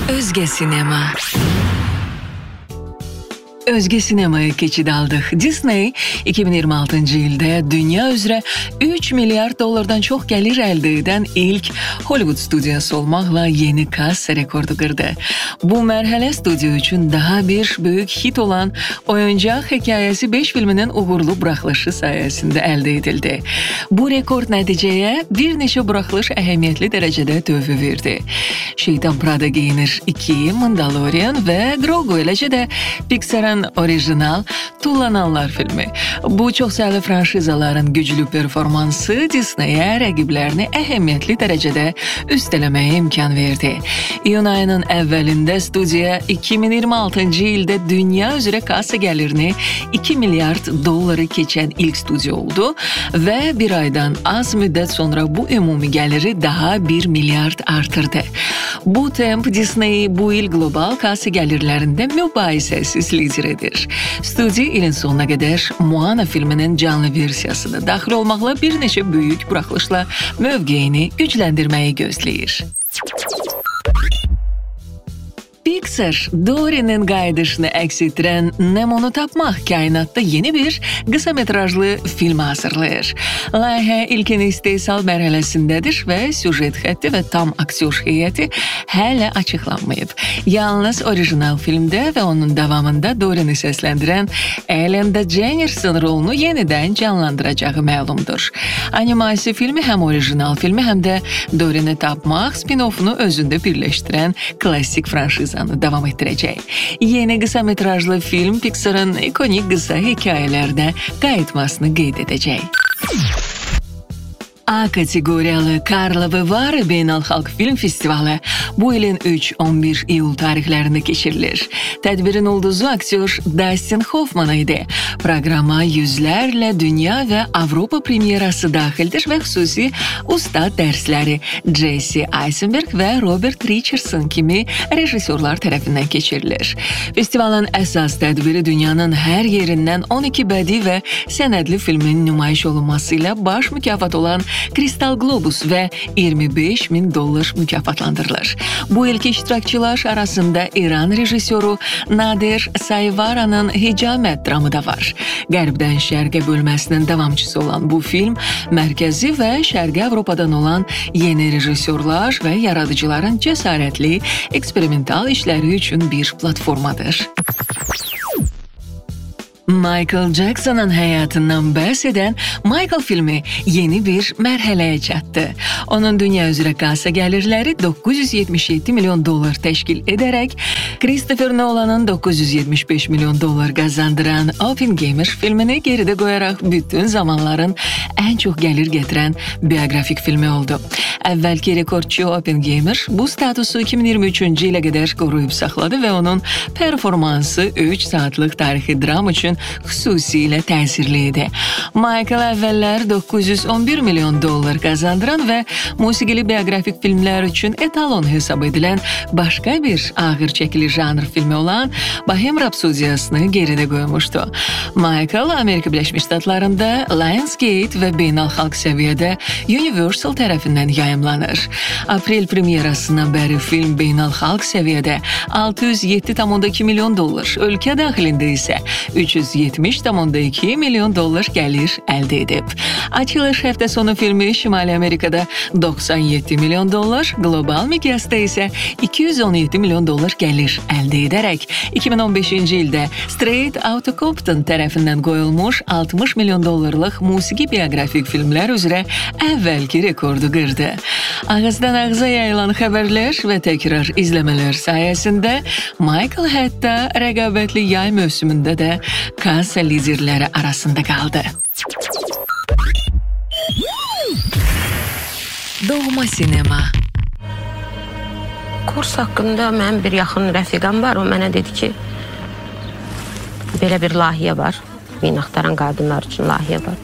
Özge Sinema. Özge Sinema'ya keçid aldıq. Disney 2026-cı ildə dünya üzrə 3 milyard dollardan çox gəlir əldə edən ilk Hollywood studiyası olmaqla yeni kassa rekordu qırdı. Bu mərhələ studiya üçün daha bir böyük hit olan Oyuncaq Hekayəsi 5 filminin uğurlu buraxılışı sayəsində əldə edildi. Bu rekord nəticəyə bir neçə buraxılış əhəmiyyətli dərəcədə tövhə verdi. Şeytan Prada Geyinir 2, Mandalorian və Grogu, eləcə də Pixar'ın orijinal Tullananlar filmi. Bu çoxsaylı franşizaların güclü performansı Disney'ə rəqiblərini əhəmiyyətli dərəcədə üstələməyə imkan verdi. İyun ayının əvvəlində studiya 2026-cı ildə dünya üzrə kassa gəlirini 2 milyard dolları keçən ilk studiya oldu və bir aydan az müddət sonra bu ümumi gəliri daha 1 milyard artırdı. Bu temp Disney bu il global kassa gəlirlərində mübahisəsiz lider edir. Studiya ilin sonuna qədər Moana filminin canlı versiyasında daxil olmaqla bir neçə böyük buraxılışla mövqeyini gücləndirməyi gözləyir. Pixar, Dory'nin qayıdışını əks etdirən Nemo'nu tapmaq kainatda yeni bir qısa metrajlı film hazırlayır. Layihə ilkin istehsal mərhələsindədir və süjet xətti və tam aktyor heyəti hələ açıqlanmayıb. Yalnız orijinal filmdə və onun davamında Dory'ni səsləndirən Ellen DeGeneres'ın rolunu yenidən canlandıracağı məlumdur. Animasiya filmi həm orijinal filmi, həm də Dory'ni tapmaq spin-off'unu özündə birləşdirən klassik franşizanı davam etdirəcək. Yeni qısa metrajlı film Pixar'ın ikonik qısa hekayələrinə qayıtmasını qeyd edəcək. A kateqoriyalı Karlovy Vary Beynəlxalq Film Festivalı bu ilin 3-11 iyul tarixlərində keçirilir. Tədbirin ulduzu aktyor Dustin Hoffman idi. Proqrama yüzlərlə dünya və Avropa premyerası daxildir və xüsusi ustad dərsləri Jesse Eisenberg və Robert Richardson kimi rejissorlar tərəfindən keçirilir. Festivalın əsas tədbiri dünyanın hər yerindən 12 bədii və sənədli filmin nümayiş olunması ilə baş mükafat olan Kristal Globus və $25,000 mükafatlandırılır. Bu ilki iştirakçılar arasında İran rejissoru Nadir Sayvaranın Hicamət dramı da var. Qərbdən Şərqə bölməsinin davamçısı olan bu film mərkəzi və Şərqi Avropadan olan yeni rejissorlar və yaradıcıların cəsarətli eksperimental işləri üçün bir platformadır. Michael Jackson'ın həyatından bəhs edən Michael filmi yeni bir mərhələyə çatdı. Onun dünya üzrə kassa gəlirləri $977 milyon təşkil edərək Christopher Nolan'ın $975 milyon qazandıran Oppenheimer filmini geridə qoyaraq bütün zamanların ən çox gəlir gətirən bioqrafik filmi oldu. Əvvəlki rekordçu Oppenheimer bu statusu 2023-cü ilə qədər qoruyub saxladı və onun performansı 3 saatlıq tarixi dram üçün xüsusilə təsirli idi. Michael əvvəllər $911 milyon qazandıran və musiqili bioqrafik filmlər üçün etalon hesab edilən başqa bir ağır çəkili janr filmi olan Bohem Rapsodiyasını geridə qoymuşdu. Michael Amerika Birləşmiş Ştatlarında Lionsgate və beynəlxalq səviyyədə Universal tərəfindən yayımlanır. Aprel premyerasından bəri film beynəlxalq səviyyədə $607,2 milyon, ölkə daxilində isə $370,2 milyon gəlir əldə edib. Açılış həftə sonu filmi Şimali Amerikada $97 milyon, qlobal miqyasda isə $217 milyon gəlir əldə edərək 2015-ci ildə Straight Outta Compton tərəfindən qoyulmuş $60 milyon musiqi bioqrafik filmlər üzrə əvvəlki rekordu qırdı. Ağızdan ağıza yayılan xəbərlər və təkrar izləmələr sayəsində Michael hətta rəqabətli yay mövsümündə də kassa liderləri arasında qaldı. Doğma sinema. Kurs haqqında mənim bir yaxın rəfiqam var. O mənə dedi ki, belə bir layihə var. Min axtaran qadınlar üçün layihə var.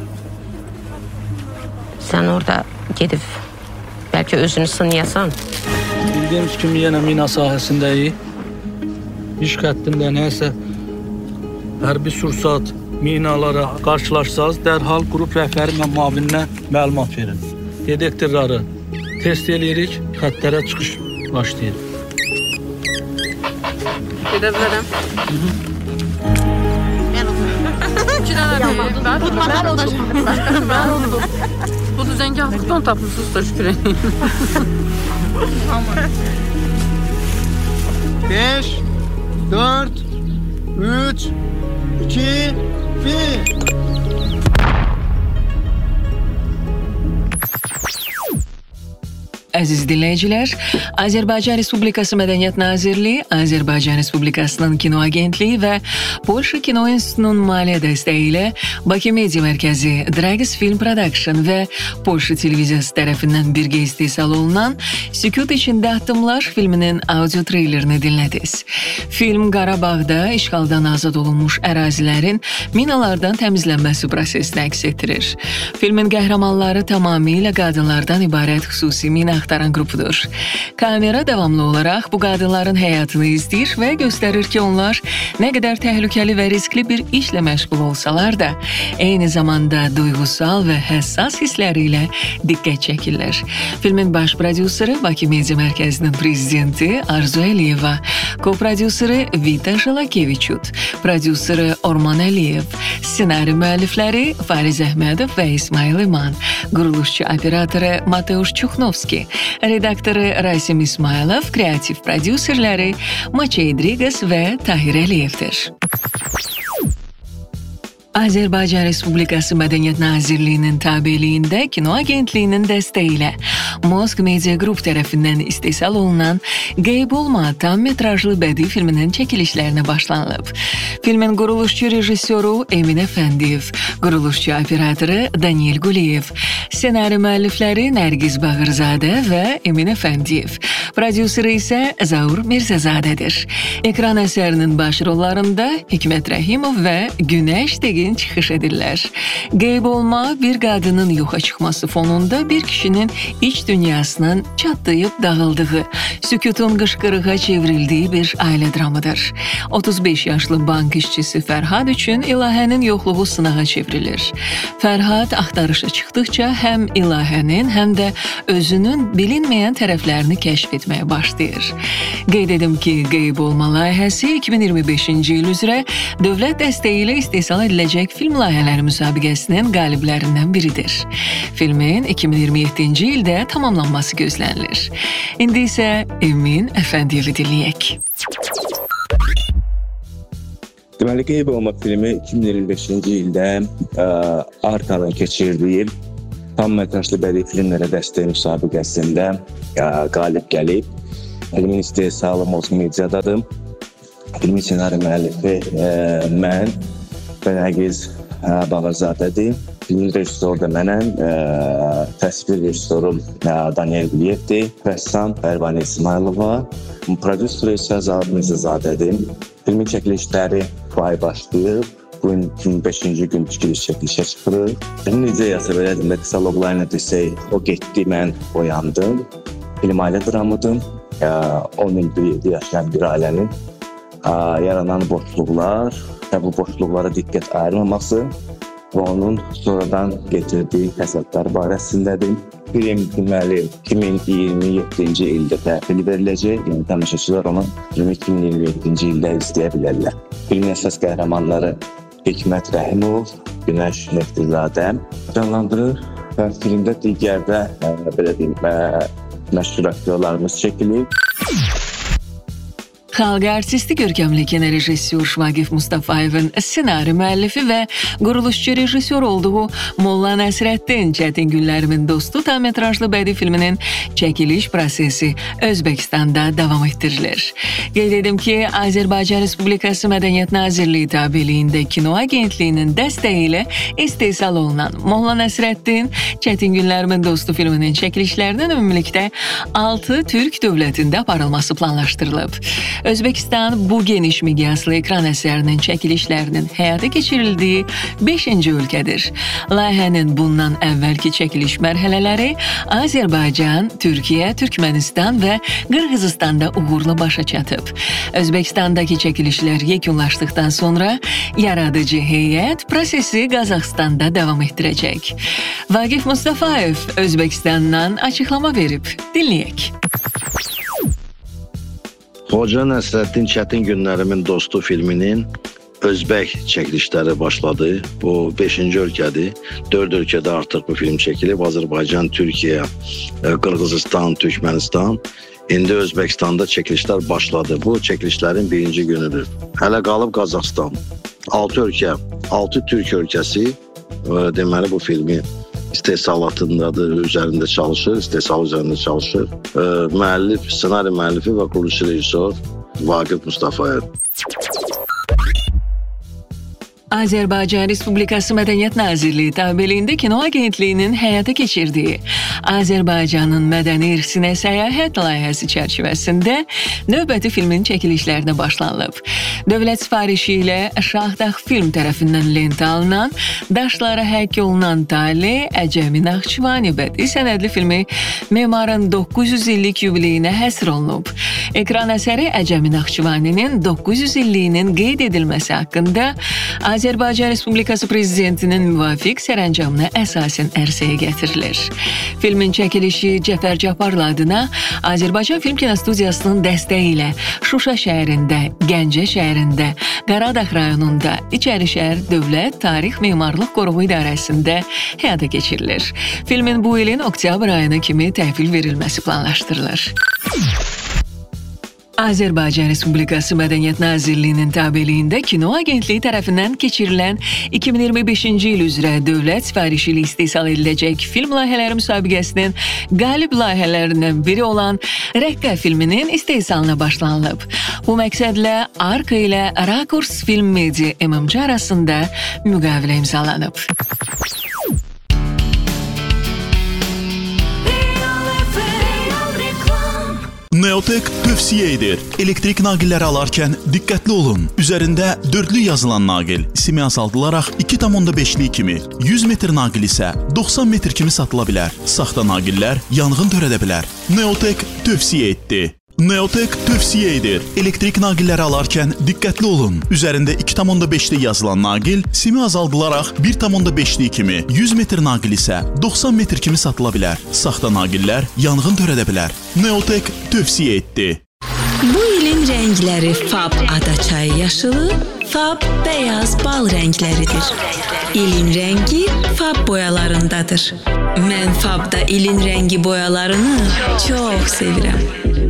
Sən orada gedib bəlkə özünü sınayasan. Bildiyimiz kimi yenə mina sahəsindəyik. İş xəttində nəsə hərbi sursat, minalara qarşılaşsaz, dərhal qrup rəhbəri və müavininə məlumat verin. Detektorları test eləyirik, xəttlərə çıxış başlayır. Gedə bilərəm. Mən udum. Bu düzəngahlıqdan tapmışsınız da şükür edin. 5, 4, 3, 2, 1. Əziz dinləyicilər, Azərbaycan Respublikası Mədəniyyət Nazirliyi, Azərbaycan Respublikasının Kino Agentliyi və Polşa Kino İnstitutunun maliyyə dəstəyi ilə Bakı Media Mərkəzi, Dragis Film Production və Polşa Televiziyası tərəfindən birgə istehsal olunan Sükut İçində Addımlar filminin audio treylerini dinlədiniz. Film Qarabağda işğaldan azad olunmuş ərazilərin minalardan təmizlənməsi prosesini əks etdirir. Filmin qəhrəmanları tamamilə qadınlardan ibarət xüsusi mina axtaran qrupudur. Kamera davamlı olaraq bu qadınların həyatını izləyir və göstərir ki, onlar nə qədər təhlükəli və riskli bir işlə məşğul olsalar da, eyni zamanda duyğusal və həssas hissləri ilə diqqət çəkirlər. Filmin baş prodüseri Bakı Media Mərkəzinin prezidenti Arzu Əliyeva, ko-prodüseri Vita Jalakeviçut, prodüseri Orman Əliyev, ssenari müəllifləri Fariz Əhmədov və İsmail İman, quruluşçu operatoru Mateusz Çuxnovski, redaktoru Rasim İsmailov, kreativ prodüserləri Maçey Drigas və Tahir Əliyevdir. Azərbaycan Respublikası Mədəniyyət Nazirliyinin tabeliyində Kino Agentliyinin dəstəyi ilə Mosk Media Group tərəfindən istehsal olunan Qeyb Olma tam metrajlı bədii filminin çəkilişlərinə başlanılıb. Filmin quruluşçu rejissoru Emin Əfəndiyev, quruluşçu operatoru Daniel Quliyev, ssenari müəllifləri Nərgiz Bağırzadə və Emin Əfəndiyev, prodüseri isə Zaur Mirzazadədir. Ekran əsərinin baş rollarında Hikmət Rəhimov və Günəş Tegin çıxış edirlər. Qeyb olma bir qadının yoxa çıxması fonunda bir kişinin iç dünyasının çatlayıb dağıldığı, sükutun qışqırığa çevrildiyi bir ailə dramıdır. 35 yaşlı bank işçisi Fərhad üçün İlahənin yoxluğu sınağa çevrilir. Fərhad axtarışa çıxdıqca həm İlahənin, həm də özünün bilinməyən tərəflərini kəşf etməyə başlayır. Qeyd edim ki, Qeyb olma layihəsi 2025-ci il üzrə dövlət dəstəyi ilə istehsal ediləcək film layihələri müsabiqəsinin qaliblərindən biridir. Filmin 2027-ci ildə tamamlanması gözlənilir. İndi isə Emin Əfəndiyevi dinləyək. Deməli, Qeyb olma filmi 2025-ci ildə Arkanın keçirdiyi tam metrajlı bədii filmlərə dəstək müsabiqəsində qalib gəlib. Filmin istehsalı Mosk Mediadadır. Filmin ssenari müəllifi mən və Nərgiz Bağırzadədir. Filmin rejissoru da mənəm, təsvir rejissoru Daniel Quliyevdir, rəssam Pərvanə İsmailova, prodüseri isə Zaur Mirzazadədir. Filmin çəkilişləri bu ay başlayıb, bu gün 25-ci gün çəkilişə çıxırıq. Filmin ideyası belədir, qısa loglayla desək, o getdi, mən oyandım. Film ailə dramıdır, 10-17 yaşayan bir ailənin yaranan boşluqlar və bu boşluqlara diqqət ayırmaması və onun sonradan getirdiyi təsəvvürlər barəsindədir. Film deməli 2027-ci ildə təhvil veriləcək, yəni tamaşaçılar onu 2027-ci ildə izləyə bilərlər. Filmin əsas qəhrəmanları Hikmət Rəhimov, Günəş Neftizadə canlandırır və filmdə digər də belə deyim, məşhur aktyorlarımız çəkilir. Xalq artisti görkəmli kinorejissor Vagif Mustafayevin ssenari müəllifi və quruluşçu rejissor olduğu Molla Nəsrəddin Çətin Günlərimin dostu tam metrajlı bədii filminin çəkiliş prosesi Özbəkistanda davam etdirilir. Qeyd edim ki, Azərbaycan Respublikası Mədəniyyət Nazirliyi tabeliyində Kino Agentliyinin dəstəyi ilə istehsal olunan Molla Nəsrəddin Çətin Günlərimin dostu filminin çəkilişlərinin ümumilikdə 6 Türk dövlətində aparılması planlaşdırılıb. Özbəkistan bu geniş miqyaslı ekran əsərinin çəkilişlərinin həyata keçirildiyi 5-ci ölkədir. Layihənin bundan əvvəlki çəkiliş mərhələləri Azərbaycan, Türkiyə, Türkmənistan və Qırğızistanda uğurla başa çatıb. Özbəkistandakı çəkilişlər yekunlaşdıqdan sonra yaradıcı heyət prosesi Qazaxstanda davam etdirəcək. Vagif Mustafayev Özbəkistandan açıqlama verib. Dinləyək. Hoca Nəsrəddin Çətin günlərimin dostu filminin Özbək çəkilişləri başladı. Bu 5-ci ölkədir. 4 ölkədə artıq bu film çəkilib. Azərbaycan, Türkiyə, Qırğızistan, Türkmənistan. İndi Özbəkistanda çəkilişlər başladı. Bu çəkilişlərin birinci günüdür. Hələ qalıb Qazaxıstan. 6 ölkə, 6 Türk ölkəsi deməli bu filmi istehsalatındadır, üzərində çalışır, istehsal üzərində çalışır. Müəllif, ssenari müəllifi və qurulucu rejissor Vaqif Mustafayev. Azərbaycan Respublikası Mədəniyyət Nazirliyi tabeliyində Kino Agentliyinin həyata keçirdiyi Azərbaycanın mədəni irsinə səyahət layihəsi çərçivəsində növbəti filmin çəkilişlərinə başlanılıb. Dövlət sifarişi ilə Şahdağ Film tərəfindən lentə alınan, daşlara həkk olunan Tale, Əcəmi Naxçıvani bədii sənədli filmi memarın 900 illik yubileyinə həsr olunub. Ekran əsəri Əcəmi Naxçıvaninin 900 illiyinin qeyd edilməsi haqqında Azərbaycan Respublikası Prezidentinin müvafiq sərəncamına əsasən ərsəyə gətirilir. Filmin çəkilişi Cəfər Cabbarlı adına Azərbaycan Film Kinostudiyasının dəstəyi ilə Şuşa şəhərində, Gəncə şəhərində, Qaradağ rayonunda İçərişəhər Dövlət Tarix Memarlıq Qoruğu İdarəsində həyata keçirilir. Filmin bu ilin oktyabr ayına kimi təhvil verilməsi planlaşdırılır. Azərbaycan Respublikası Mədəniyyət Nazirliyinin tabeliyində Kino Agentliyi tərəfindən keçirilən 2025-ci il üzrə dövlət sifarişi ilə istehsal ediləcək film layihələri müsabiqəsinin qalib layihələrindən biri olan Rəqqə filminin istehsalına başlanılıb. Bu məqsədlə Arka ilə Rakurs Film Media MMC arasında müqavilə imzalanıb. Neotek tövsiyə edir. Elektrik naqilləri alarkən diqqətli olun. Üzərində dördlü yazılan naqil simi azaldılaraq 2,5'lik kimi, 100 metr naqil isə 90 metr kimi satıla bilər. Saxta naqillər yanğın törədə bilər. Neotek tövsiyə etdi. Neotek tövsiyə edir. Elektrik naqilləri alarkən diqqətli olun. Üzərində 2,5'lik yazılan naqil simi azaldılaraq 1,5'lik kimi, 100 metr naqil isə 90 metr kimi satıla bilər. Saxta naqillər yanğın törədə bilər. Neotek tövsiyə etdi. Bu ilin rəngləri Fab ada çayı yaşılı, Fab beyaz bal rəngləridir. İlin rəngi Fab boyalarındadır. Mən Fabda ilin rəngi boyalarını çox sevirəm.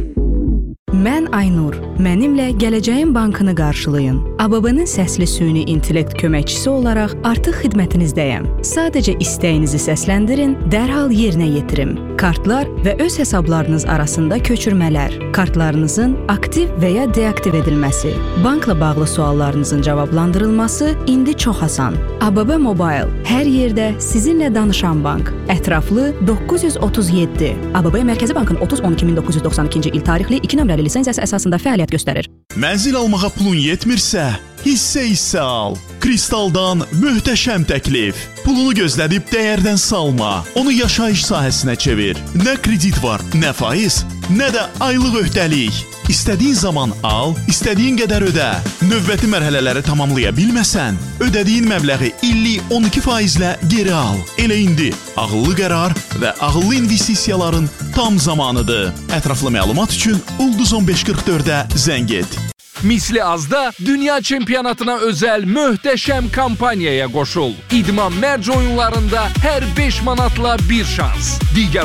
Mən Aynur. Mənimlə Gələcəyin Bankını qarşılayın. ABB-nin səsli süni intellekt köməkçisi olaraq artıq xidmətinizdəyəm. Sadəcə istəyinizi səsləndirin, dərhal yerinə yetirim. Kartlar və öz hesablarınız arasında köçürmələr, kartlarınızın aktiv və ya deaktiv edilməsi, bankla bağlı suallarınızın cavablandırılması indi çox asan. ABB Mobile, hər yerdə sizinlə danışan bank. Ətraflı 937. ABB Mərkəzi Bankın 30-12-1992-ci il tarixli 2 nömrəli lisensiyası əsasında fəaliyyət göstərir. Mənzil almağa pulun yetmirsə, hissə al. Kristaldan möhtəşəm təklif. Pulunu gözlədib dəyərdən salma. Onu yaşayış sahəsinə çevir. Nə kredit var, nə faiz, nə də aylıq öhdəlik. İstədiyin zaman al, istədiyin qədər ödə. Növbəti mərhələləri tamamlaya bilməsən, ödədiyin məbləği illik 12%-lə geri al. Elə indi ağıllı qərar və ağıllı investisiyaların tam zamanıdır. Ətraflı məlumat üçün Ulduz 1544-ə zəng et. Misli azda dünya çempionatına özel möhtəşəm kampaniyaya qoşul. İdman mərc oyunlarında hər 5 manatla bir şans. Digər